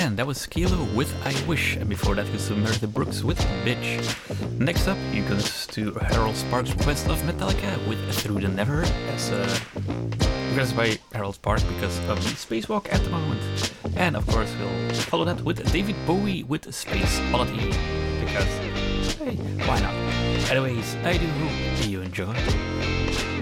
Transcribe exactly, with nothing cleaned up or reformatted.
And that was Kilo with I Wish, and before that was Meredith Brooks with Bitch. Next up, you go to Harold Sparks' request of Metallica with Through the Never, as uh, requested by Harold Sparks because of the spacewalk at the moment. And of course, we'll follow that with David Bowie with Space Oddity, because, hey, why not? Anyways, I do hope you enjoy.